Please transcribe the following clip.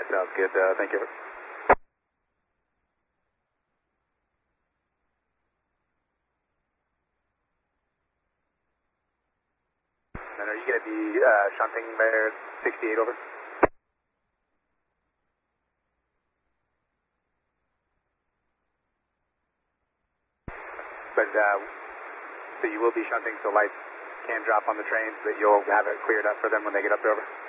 Sounds good. Thank you. And are you going to be shunting there 68 over? But so you will be shunting so lights can drop on the trains, but you'll have it cleared up for them when they get up there over?